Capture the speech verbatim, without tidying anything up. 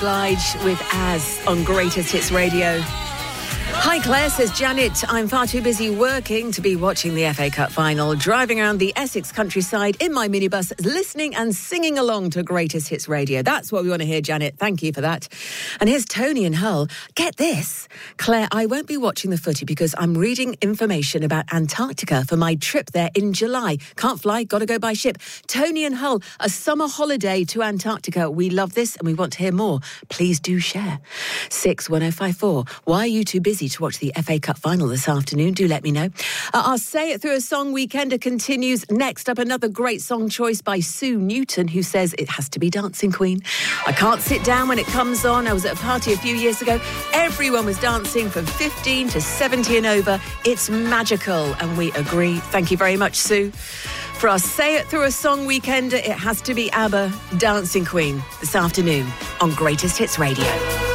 Blige with As on Greatest Hits Radio. Hi Claire, says Janet. I'm far too busy working to be watching the F A Cup final, driving around the Essex countryside in my minibus, listening and singing along to Greatest Hits Radio. That's what we want to hear, Janet. Thank you for that. And here's Tony in Hull. Get this, Claire, I won't be watching the footy because I'm reading information about Antarctica for my trip there in July. Can't fly, gotta go by ship. Tony in Hull, a summer holiday to Antarctica. We love this and we want to hear more. Please do share. six one oh five four. Why are you too busy to watch the F A Cup final this afternoon? Do let me know. Uh, our Say It Through a Song Weekender continues. Next up, another great song choice by Sue Newton, who says it has to be Dancing Queen. I can't sit down when it comes on. I was at a party a few years ago. Everyone was dancing from fifteen to seventy and over. It's magical, and we agree. Thank you very much, Sue. For our Say It Through a Song Weekender, it has to be ABBA, Dancing Queen, this afternoon on Greatest Hits Radio.